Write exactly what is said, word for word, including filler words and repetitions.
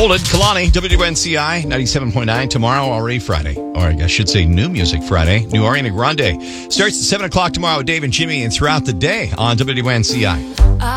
Hold it, Kalani, W W N C I ninety-seven point nine. Tomorrow, already Friday. Or I should say New Music Friday. New Ariana Grande. Starts at seven o'clock tomorrow with Dave and Jimmy and throughout the day on W W N C I.